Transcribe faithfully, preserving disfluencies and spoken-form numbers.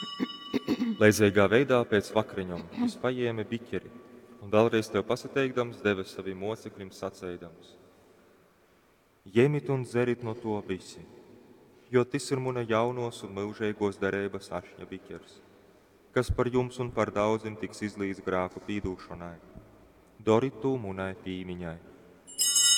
Leizēgā veidā pēc vakariņām viņš paņēma biķeri un vēlreiz tev pasateikdams deva saviem mocekļiem sacēdams: Ņemiet un dzerit no to visi, jo tas ir mana jaunos un mūžīgos derības ašņa biķers, kas par jums un par daudziem tiks izlīdz grēku pīdūšanai. Dariet to manai pīmiņai.